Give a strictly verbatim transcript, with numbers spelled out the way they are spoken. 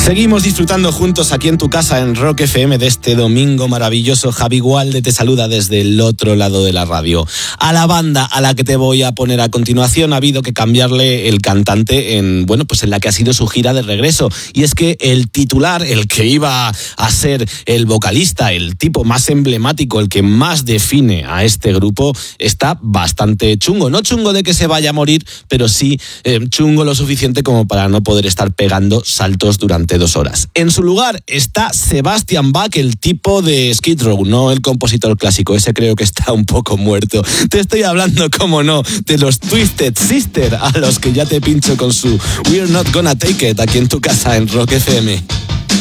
Seguimos disfrutando juntos aquí en tu casa en Rock F M de este domingo maravilloso. Javi Gualde te saluda desde el otro lado de la radio. A la banda a la que te voy a poner a continuación ha habido que cambiarle el cantante en, bueno, pues en la que ha sido su gira de regreso. Y es que el titular, el que iba a ser el vocalista, el tipo más emblemático, el que más define a este grupo, está bastante chungo. No chungo de que se vaya a morir, pero sí eh, chungo lo suficiente como para no poder estar pegando saltos durante dos horas. En su lugar está Sebastian Bach, el tipo de Skid Row, no el compositor clásico. Ese creo que está un poco muerto. Te estoy hablando, como no, de los Twisted Sister, a los que ya te pincho con su We're Not Gonna Take It aquí en tu casa en Rock F M.